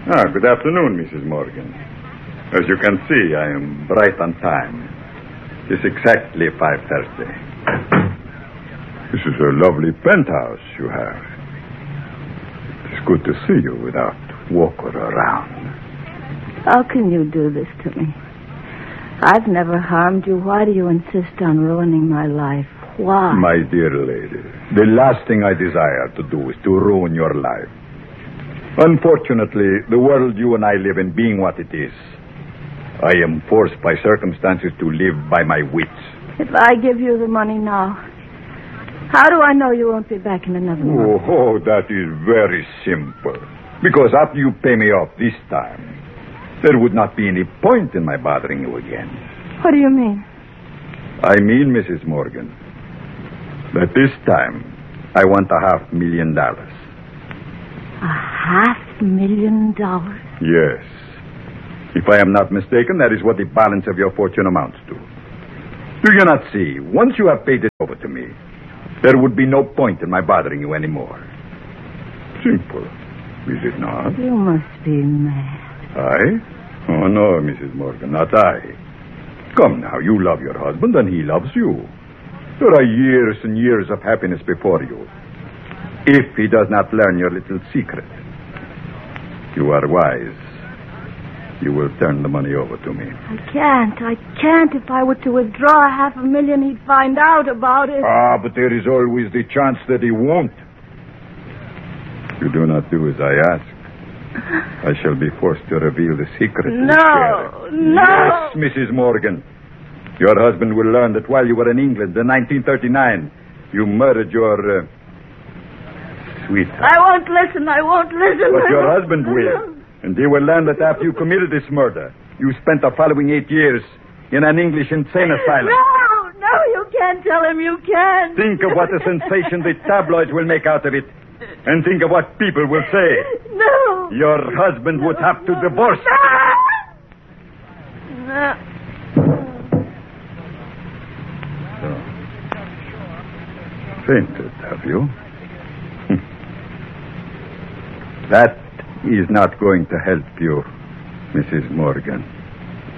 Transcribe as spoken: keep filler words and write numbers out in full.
Ah, good afternoon, Missus Morgan. As you can see, I am right on time. It's exactly five thirty. This is a lovely penthouse you have. It's good to see you without walking around. How can you do this to me? I've never harmed you. Why do you insist on ruining my life? Why? My dear lady, the last thing I desire to do is to ruin your life. Unfortunately, the world you and I live in being what it is, I am forced by circumstances to live by my wits. If I give you the money now, how do I know you won't be back in another month? Oh, oh, that is very simple. Because after you pay me off this time, there would not be any point in my bothering you again. What do you mean? I mean, Missus Morgan, that this time I want a half million dollars. A half million dollars? Yes. If I am not mistaken, that is what the balance of your fortune amounts to. Do you not see? Once you have paid it over to me, there would be no point in my bothering you anymore. Simple, is it not? You must be mad. I? Oh, no, Missus Morgan, not I. Come now, you love your husband and he loves you. There are years and years of happiness before you. If he does not learn your little secret, you are wise. You will turn the money over to me. I can't. I can't. If I were to withdraw half a million, he'd find out about it. Ah, but there is always the chance that he won't. You do not do as I ask. I shall be forced to reveal the secret. No, no. Yes, Missus Morgan. Your husband will learn that while you were in England in nineteen thirty-nine, you murdered your uh, sweetheart. I won't listen. I won't listen. But your husband will. And he will learn that after you committed this murder, you spent the following eight years in an English insane asylum. No, no, you can't tell him. You can't. Think of what a sensation the tabloids will make out of it. And think of what people will say. No. Your husband would have to divorce. No. So, fainted, have you? That is not going to help you, Missus Morgan.